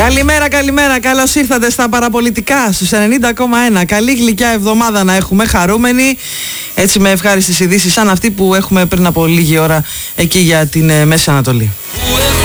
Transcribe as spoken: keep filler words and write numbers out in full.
Καλημέρα, καλημέρα. Καλώς ήρθατε στα παραπολιτικά στους ενενήντα κόμμα ένα. Καλή γλυκιά εβδομάδα να έχουμε, χαρούμενοι. Έτσι με ευχάριστες ειδήσεις σαν αυτή που έχουμε πριν από λίγη ώρα εκεί για την ε, Μέση Ανατολή.